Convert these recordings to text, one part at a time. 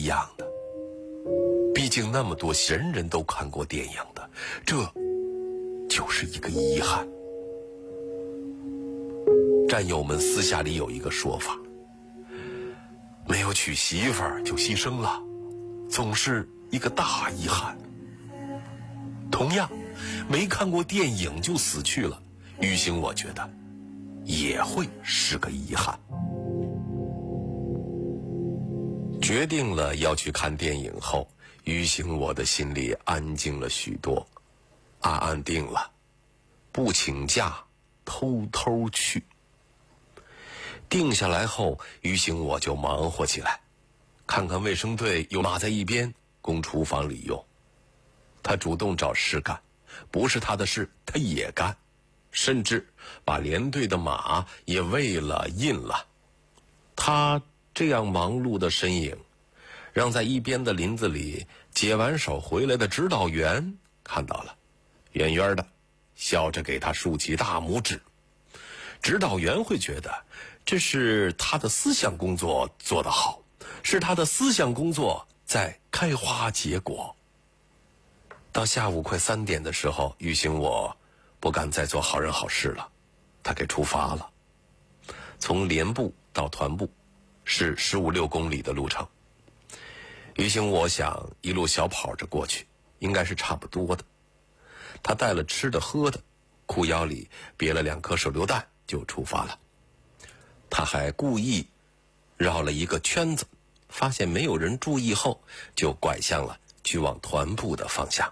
样的。毕竟那么多神人都看过电影的，这就是一个遗憾。战友们私下里有一个说法，没有娶媳妇儿就牺牲了，总是一个大遗憾。同样，没看过电影就死去了，于行我觉得也会是个遗憾。决定了要去看电影后，于行我的心里安静了许多，安定了，不请假，偷偷去。定下来后，于行我就忙活起来，看看卫生队又码在一边供厨房里用。他主动找事干，不是他的事他也干，甚至把连队的马也喂了印了。他这样忙碌的身影，让在一边的林子里解完手回来的指导员看到了，远远的笑着给他竖起大拇指。指导员会觉得这是他的思想工作做得好，是他的思想工作在开花结果。到下午快3点的时候，于行我不敢再做好人好事了，他给出发了。从连部到团部是15-16公里的路程，于行我想一路小跑着过去，应该是差不多的。他带了吃的喝的，裤腰里别了2颗手榴弹就出发了。他还故意绕了一个圈子，发现没有人注意后，就拐向了去往团部的方向。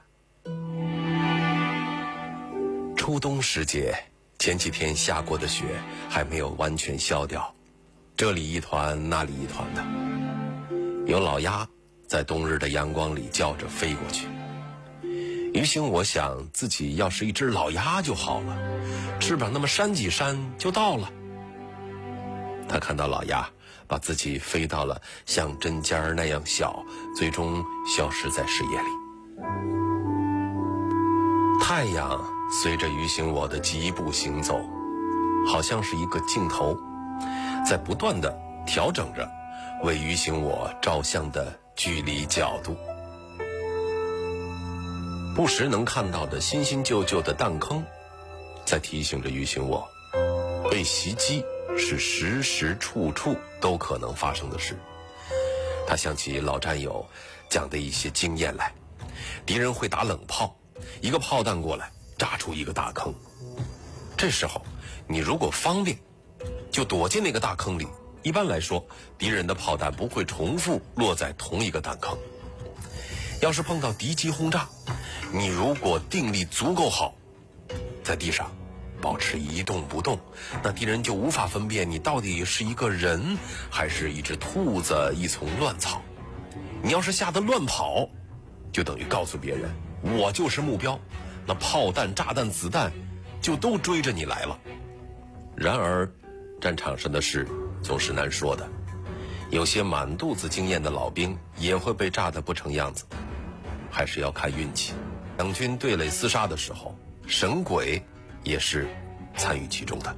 初冬时节，前几天下过的雪还没有完全消掉，这里一团那里一团的。有老鸭在冬日的阳光里叫着飞过去。于行我想自己要是一只老鸭就好了，翅膀那么扇几扇就到了。他看到老鸭把自己飞到了像针尖那样小，最终消失在视野里。太阳随着于行我的疾步行走，好像是一个镜头，在不断地调整着为于行我照相的距离角度。不时能看到的新新旧旧的弹坑，在提醒着于行我，被袭击是时时处处都可能发生的事。他想起老战友讲的一些经验来，敌人会打冷炮，一个炮弹过来炸出一个大坑，这时候你如果方便就躲进那个大坑里，一般来说敌人的炮弹不会重复落在同一个弹坑。要是碰到敌机轰炸，你如果定力足够好，在地上保持一动不动，那敌人就无法分辨你到底是一个人还是一只兔子一丛乱草。你要是吓得乱跑，就等于告诉别人我就是目标，那炮弹炸弹子弹就都追着你来了。然而战场上的事总是难说的，有些满肚子经验的老兵也会被炸得不成样子，还是要看运气。两军对垒厮杀的时候，神鬼也是参与其中的。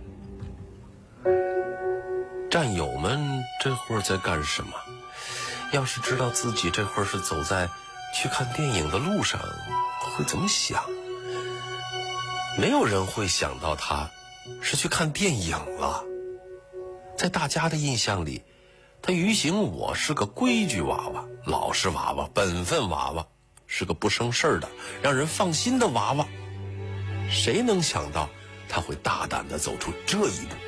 战友们这会儿在干什么？要是知道自己这会儿是走在去看电影的路上，会怎么想？没有人会想到他是去看电影了。在大家的印象里，他于行我是个规矩娃娃，老实娃娃，本分娃娃，是个不生事的让人放心的娃娃。谁能想到他会大胆地走出这一步？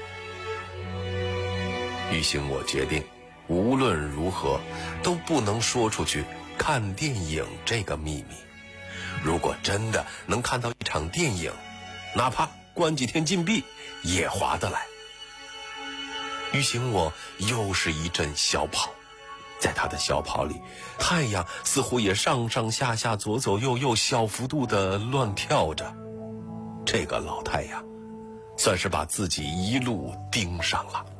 于行我决定无论如何都不能说出去看电影这个秘密。如果真的能看到一场电影，哪怕关几天禁闭也划得来。于行我又是一阵小跑，在他的小跑里，太阳似乎也上上下下左左右右小幅度地乱跳着。这个老太阳算是把自己一路盯上了。